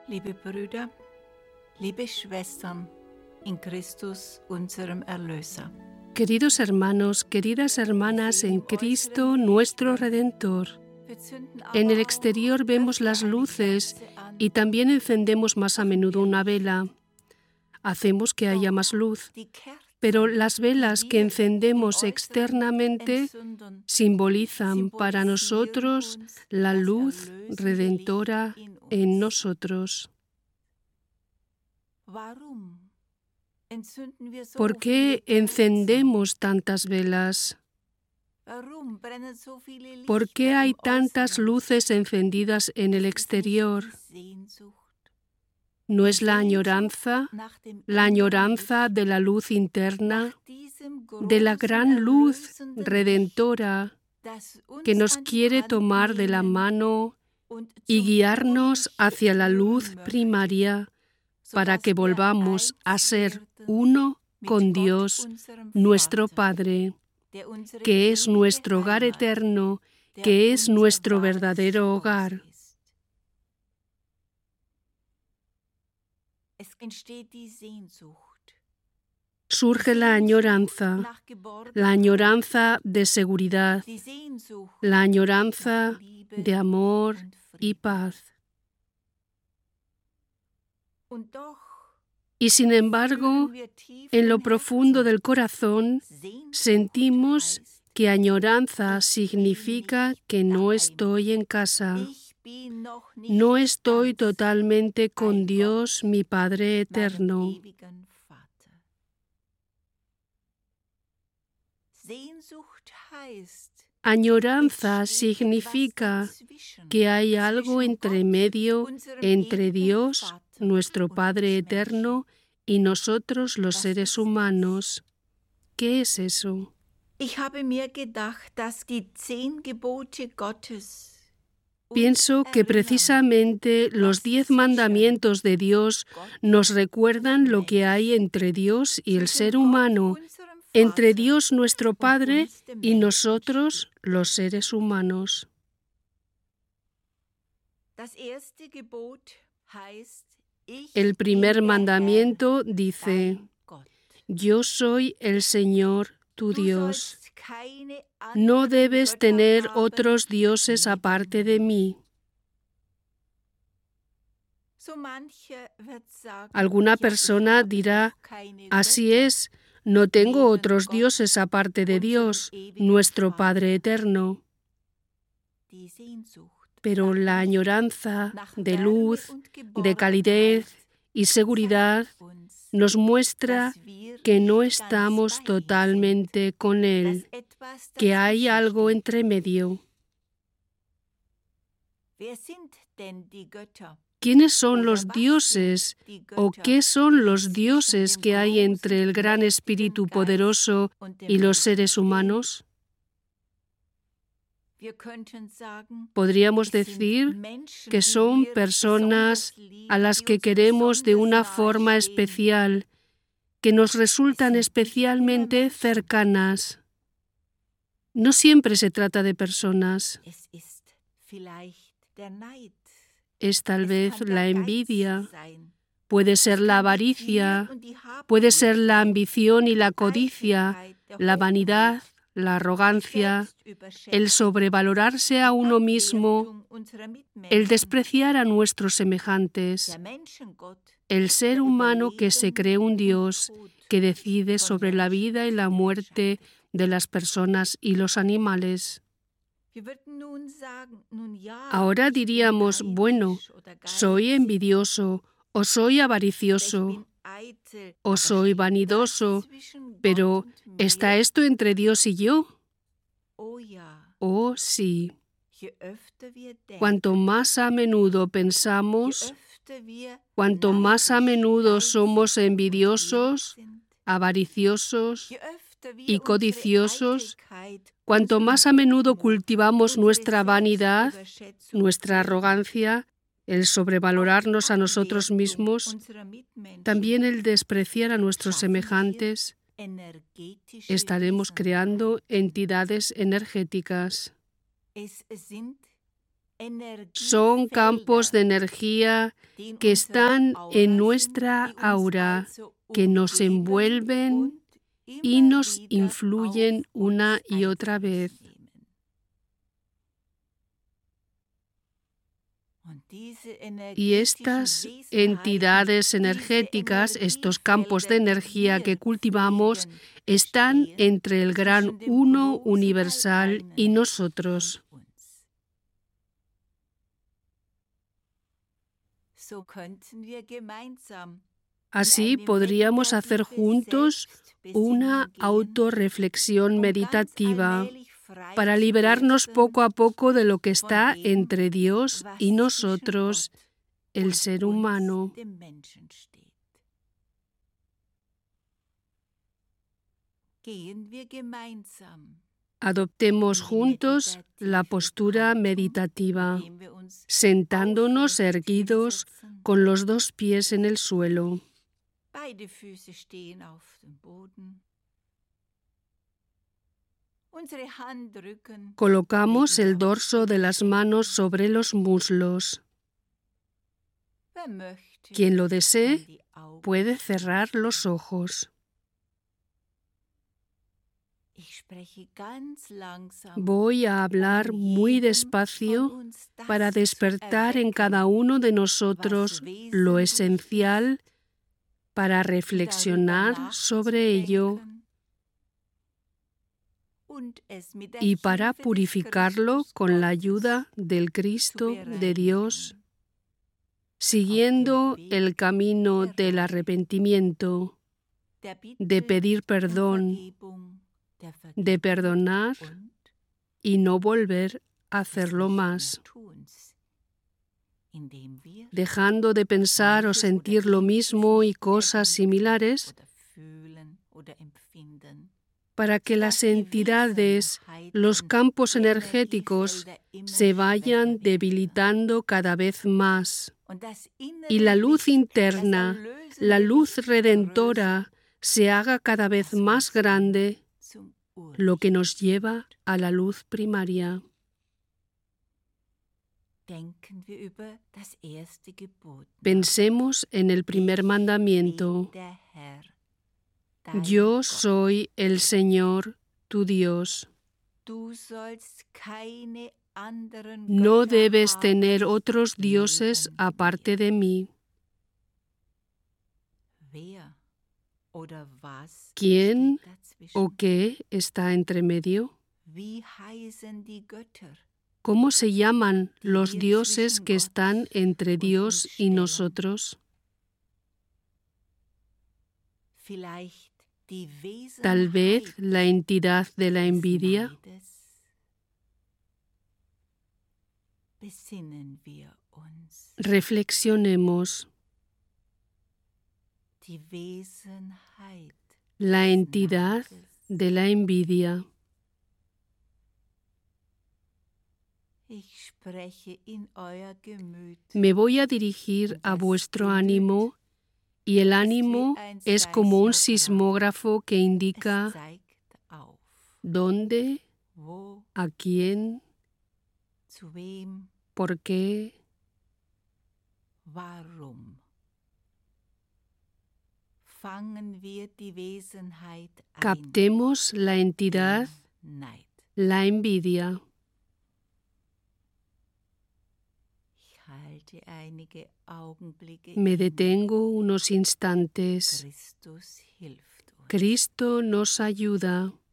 Liebe Brüder, liebe Schwestern, in Christus, unserem Erlöser. Queridos hermanos, queridas hermanas en Cristo, nuestro Redentor. En el exterior vemos las luces y también encendemos más a menudo una vela. Hacemos que haya más luz, pero las velas que encendemos externamente simbolizan para nosotros la luz redentora en nosotros. ¿Por qué encendemos tantas velas? ¿Por qué hay tantas luces encendidas en el exterior? ¿No es la añoranza de la luz interna, de la gran luz redentora que nos quiere tomar de la mano y guiarnos hacia la luz primaria para que volvamos a ser uno con Dios, nuestro Padre, que es nuestro hogar eterno, que es nuestro verdadero hogar? Surge la añoranza de seguridad, la añoranza de amor y paz. Y sin embargo, en lo profundo del corazón, sentimos que añoranza significa que no estoy en casa, no estoy totalmente con Dios, mi Padre eterno. Añoranza significa que hay algo entre medio entre Dios, nuestro Padre eterno, y nosotros los seres humanos. ¿Qué es eso? Pienso que precisamente los 10 mandamientos de Dios nos recuerdan lo que hay entre Dios y el ser humano, entre Dios nuestro Padre y nosotros los seres humanos. El primer mandamiento dice: Yo soy el Señor tu Dios. No debes tener otros dioses aparte de mí. Alguna persona dirá: así es, no tengo otros dioses aparte de Dios, nuestro Padre eterno. Pero la añoranza de luz, de calidez y seguridad nos muestra que no estamos totalmente con Él, que hay algo entre medio. ¿Quiénes son los dioses o qué son los dioses que hay entre el Gran Espíritu Poderoso y los seres humanos? Podríamos decir que son personas a las que queremos de una forma especial, que nos resultan especialmente cercanas. No siempre se trata de personas. Es tal vez la envidia, puede ser la avaricia, puede ser la ambición y la codicia, la vanidad, la arrogancia, el sobrevalorarse a uno mismo, el despreciar a nuestros semejantes, el ser humano que se cree un Dios que decide sobre la vida y la muerte de las personas y los animales. Ahora diríamos: bueno, soy envidioso, o soy avaricioso, o soy vanidoso, pero ¿está esto entre Dios y yo? Oh, sí. Cuanto más a menudo pensamos, cuanto más a menudo somos envidiosos, avariciosos y codiciosos, cuanto más a menudo cultivamos nuestra vanidad, nuestra arrogancia, el sobrevalorarnos a nosotros mismos, también el despreciar a nuestros semejantes, estaremos creando entidades energéticas. Son campos de energía que están en nuestra aura, que nos envuelven y nos influyen una y otra vez. Y estas entidades energéticas, estos campos de energía que cultivamos, están entre el gran Uno universal y nosotros. Así podríamos hacer juntos una autorreflexión meditativa para liberarnos poco a poco de lo que está entre Dios y nosotros, el ser humano. Adoptemos juntos la postura meditativa, sentándonos erguidos con los 2 pies en el suelo. Colocamos el dorso de las manos sobre los muslos. Quien lo desee puede cerrar los ojos. Voy a hablar muy despacio para despertar en cada uno de nosotros lo esencial para reflexionar sobre ello y para purificarlo con la ayuda del Cristo de Dios, siguiendo el camino del arrepentimiento, de pedir perdón, de perdonar y no volver a hacerlo más, dejando de pensar o sentir lo mismo y cosas similares, para que las entidades, los campos energéticos se vayan debilitando cada vez más y la luz interna, la luz redentora, se haga cada vez más grande, lo que nos lleva a la luz primaria. Pensemos en el primer mandamiento. Yo soy el Señor, tu Dios. No debes tener otros dioses aparte de mí. ¿Quién o qué está entre medio? ¿Cómo se llaman los dioses que están entre Dios y nosotros? Tal vez la entidad de la envidia. Reflexionemos. La entidad de la envidia. Me voy a dirigir a vuestro ánimo y el ánimo es como un sismógrafo que indica dónde, a quién, por qué, captemos la entidad, la envidia. Me detengo unos instantes. Cristo nos ayuda.